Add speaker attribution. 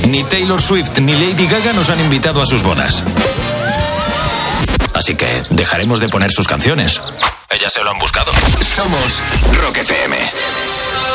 Speaker 1: Ni Taylor Swift ni Lady Gaga nos han invitado a sus bodas. Así que dejaremos de poner sus canciones. Ellas se lo han buscado. Somos Rock FM.